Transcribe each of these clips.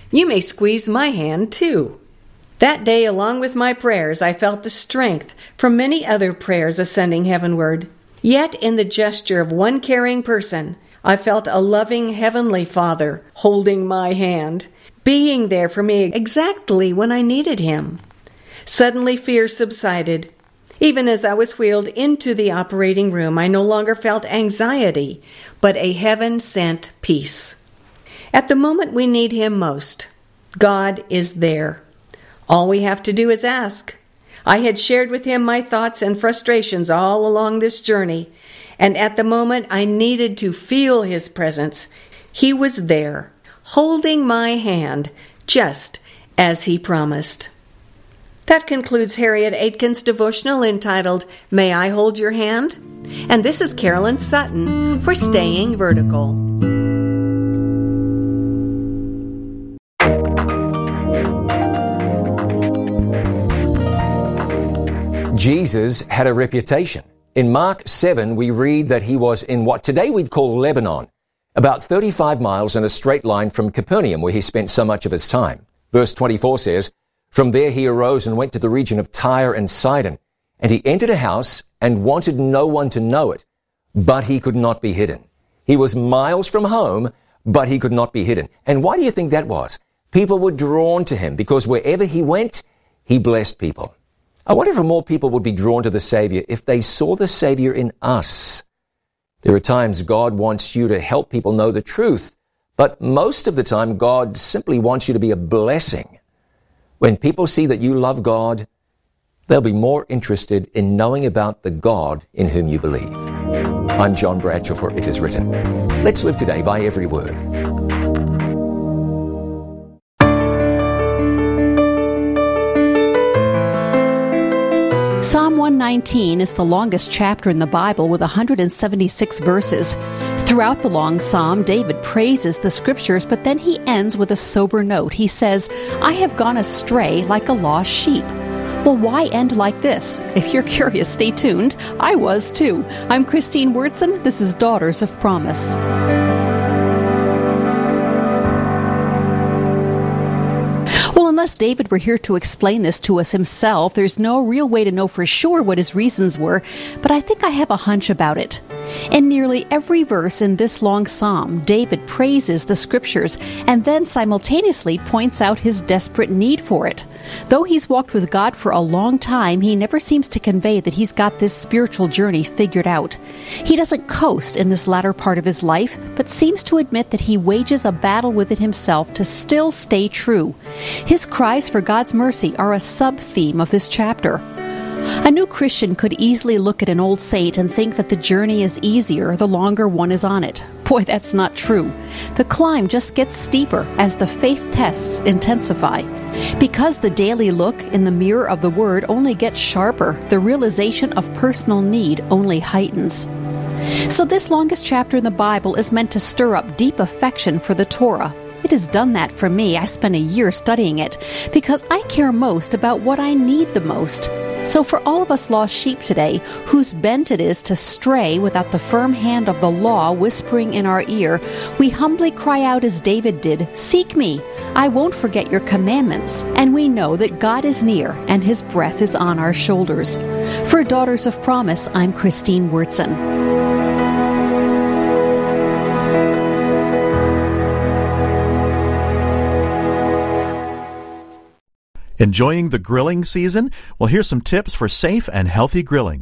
You may squeeze my hand, too." That day, along with my prayers, I felt the strength from many other prayers ascending heavenward. Yet in the gesture of one caring person, I felt a loving Heavenly Father holding my hand, being there for me exactly when I needed Him. Suddenly fear subsided. Even as I was wheeled into the operating room, I no longer felt anxiety, but a heaven-sent peace. At the moment we need Him most, God is there. All we have to do is ask. I had shared with Him my thoughts and frustrations all along this journey, and at the moment I needed to feel His presence, He was there, holding my hand, just as He promised. That concludes Harriet Aitken's devotional entitled, "May I Hold Your Hand?" And this is Carolyn Sutton for Staying Vertical. Jesus had a reputation. In Mark 7, we read that He was in what today we'd call Lebanon, about 35 miles in a straight line from Capernaum, where He spent so much of His time. Verse 24 says, "From there He arose and went to the region of Tyre and Sidon, and He entered a house and wanted no one to know it, but He could not be hidden." He was miles from home, but He could not be hidden. And why do you think that was? People were drawn to Him because wherever He went, He blessed people. I wonder if more people would be drawn to the Savior if they saw the Savior in us. There are times God wants you to help people know the truth, but most of the time God simply wants you to be a blessing. When people see that you love God, they'll be more interested in knowing about the God in whom you believe. I'm John Bradshaw for It Is Written. Let's live today by every word. Psalm 119 is the longest chapter in the Bible with 176 verses. Throughout the long psalm, David praises the Scriptures, but then he ends with a sober note. He says, "I have gone astray like a lost sheep." Well, why end like this? If you're curious, stay tuned. I was too. I'm Christine Wurtson. This is Daughters of Promise. Well, unless David were here to explain this to us himself, there's no real way to know for sure what his reasons were, but I think I have a hunch about it. In nearly every verse in this long psalm, David praises the Scriptures and then simultaneously points out his desperate need for it. Though he's walked with God for a long time, he never seems to convey that he's got this spiritual journey figured out. He doesn't coast in this latter part of his life, but seems to admit that he wages a battle within himself to still stay true. His cries for God's mercy are a sub-theme of this chapter. A new Christian could easily look at an old saint and think that the journey is easier the longer one is on it. Boy, that's not true. The climb just gets steeper as the faith tests intensify. Because the daily look in the mirror of the Word only gets sharper, the realization of personal need only heightens. So this longest chapter in the Bible is meant to stir up deep affection for the Torah. It has done that for me. I spent a year studying it because I care most about what I need the most. So for all of us lost sheep today, whose bent it is to stray without the firm hand of the law whispering in our ear, we humbly cry out as David did, "Seek me, I won't forget your commandments." And we know that God is near and His breath is on our shoulders. For Daughters of Promise, I'm Christine Wurtson. Enjoying the grilling season? Well, here's some tips for safe and healthy grilling.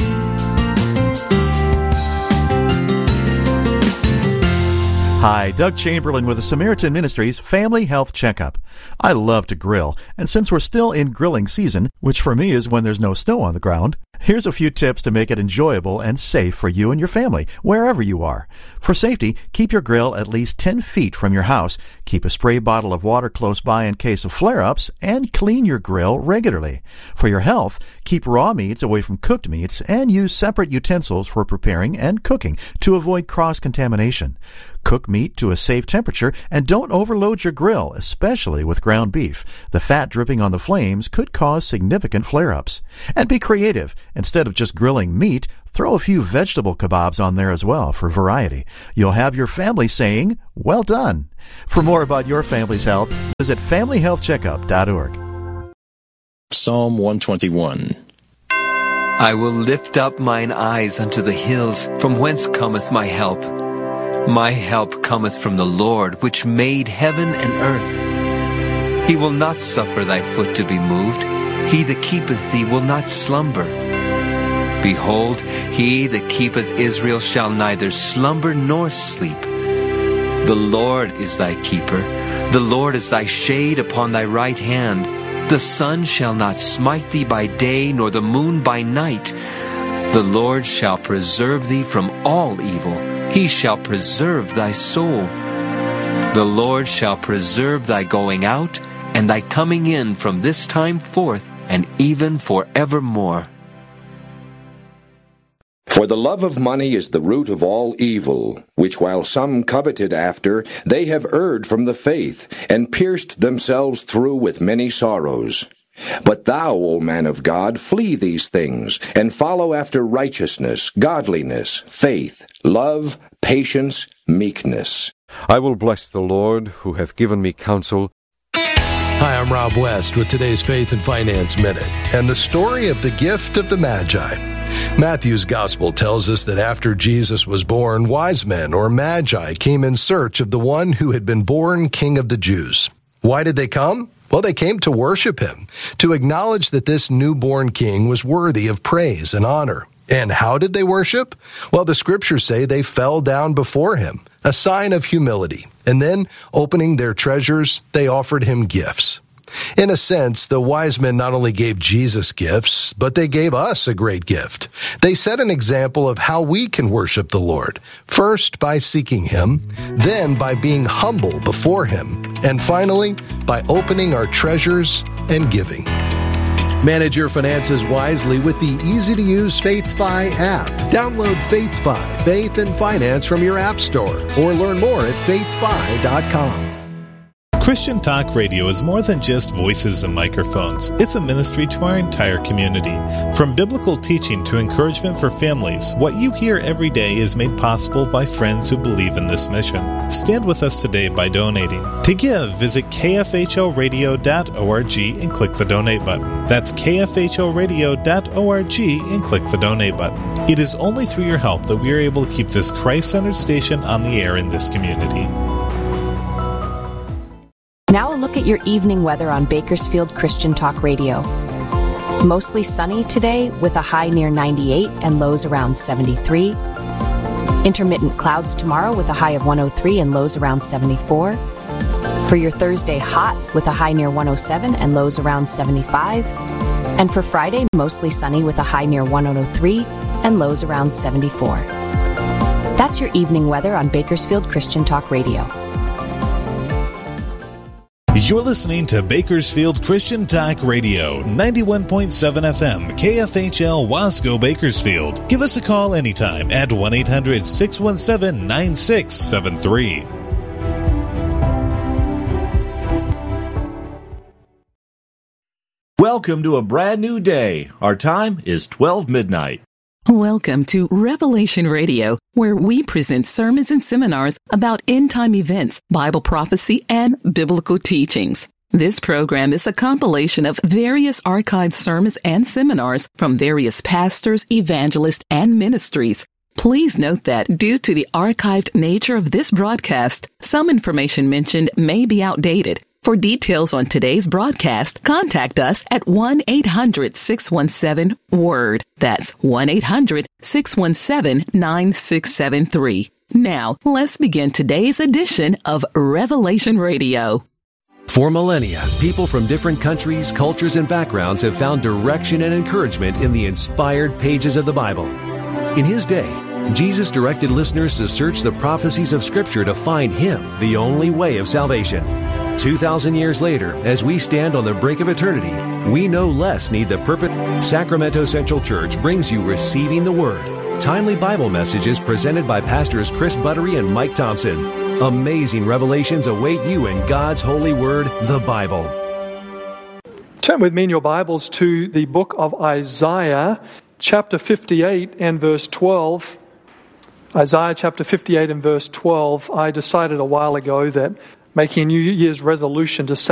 Hi, Doug Chamberlain with the Samaritan Ministries Family Health Checkup. I love to grill, and since we're still in grilling season, which for me is when there's no snow on the ground, here's a few tips to make it enjoyable and safe for you and your family, wherever you are. For safety, keep your grill at least 10 feet from your house, keep a spray bottle of water close by in case of flare-ups, and clean your grill regularly. For your health, keep raw meats away from cooked meats, and use separate utensils for preparing and cooking to avoid cross-contamination. Cook meat to a safe temperature and don't overload your grill, especially with ground beef. The fat dripping on the flames could cause significant flare-ups. And be creative. Instead of just grilling meat, throw a few vegetable kebabs on there as well for variety. You'll have your family saying, "Well done." For more about your family's health, visit FamilyHealthCheckup.org. Psalm 121. I will lift up mine eyes unto the hills, from whence cometh my help. My help cometh from the Lord, which made heaven and earth. He will not suffer thy foot to be moved. He that keepeth thee will not slumber. Behold, he that keepeth Israel shall neither slumber nor sleep. The Lord is thy keeper. The Lord is thy shade upon thy right hand. The sun shall not smite thee by day, nor the moon by night. The Lord shall preserve thee from all evil. He shall preserve thy soul. The Lord shall preserve thy going out and thy coming in from this time forth and even forevermore. For the love of money is the root of all evil, which while some coveted after, they have erred from the faith, and pierced themselves through with many sorrows. But thou, O man of God, flee these things, and follow after righteousness, godliness, faith, love, patience, meekness. I will bless the Lord, who hath given me counsel. Hi, I'm Rob West with today's Faith and Finance Minute, and the story of the gift of the Magi. Matthew's Gospel tells us that after Jesus was born, wise men, or Magi, came in search of the one who had been born King of the Jews. Why did they come? Well, they came to worship him, to acknowledge that this newborn king was worthy of praise and honor. And how did they worship? Well, the scriptures say they fell down before him, a sign of humility. And then, opening their treasures, they offered him gifts. In a sense, the wise men not only gave Jesus gifts, but they gave us a great gift. They set an example of how we can worship the Lord, first by seeking him, then by being humble before him, and finally, by opening our treasures and giving. Manage your finances wisely with the easy-to-use FaithFi app. Download FaithFi, Faith and Finance from your app store, or learn more at faithfi.com. Christian Talk Radio is more than just voices and microphones. It's a ministry to our entire community. From biblical teaching to encouragement for families, what you hear every day is made possible by friends who believe in this mission. Stand with us today by donating. To give, visit kfhoradio.org and click the donate button. That's kfhoradio.org and click the donate button. It is only through your help that we are able to keep this Christ-centered station on the air in this community. Now a look at your evening weather on Bakersfield Christian Talk Radio. Mostly sunny today with a high near 98 and lows around 73. Intermittent clouds tomorrow with a high of 103 and lows around 74. For your Thursday, hot with a high near 107 and lows around 75. And for Friday, mostly sunny with a high near 103 and lows around 74. That's your evening weather on Bakersfield Christian Talk Radio. You're listening to Bakersfield Christian Talk Radio, 91.7 FM, KFHL Wasco, Bakersfield. Give us a call anytime at 1-800-617-9673. Welcome to a brand new day. Our time is 12 midnight. Welcome to Revelation Radio, where we present sermons and seminars about end-time events, Bible prophecy, and biblical teachings. This program is a compilation of various archived sermons and seminars from various pastors, evangelists, and ministries. Please note that due to the archived nature of this broadcast, some information mentioned may be outdated. For details on today's broadcast, contact us at 1-800-617-WORD. That's 1-800-617-9673. Now, let's begin today's edition of Revelation Radio. For millennia, people from different countries, cultures, and backgrounds have found direction and encouragement in the inspired pages of the Bible. In his day, Jesus directed listeners to search the prophecies of Scripture to find Him, the only way of salvation. 2,000 years later, as we stand on the brink of eternity, we no less need the purpose. Sacramento Central Church brings you Receiving the Word, Timely Bible messages presented by Pastors Chris Buttery and Mike Thompson. Amazing revelations await you in God's holy word, the Bible. Turn with me in your Bibles to the book of Isaiah, chapter 58 and verse 12. Isaiah chapter 58 and verse 12. I decided a while ago that making a New Year's resolution to say